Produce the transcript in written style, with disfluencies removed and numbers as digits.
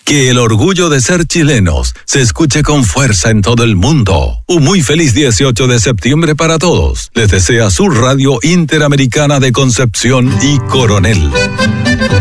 Que el orgullo de ser chilenos se escuche con fuerza en todo el mundo. Un muy feliz 18 de septiembre para todos. Les desea su Radio Interamericana de Concepción y Coronel.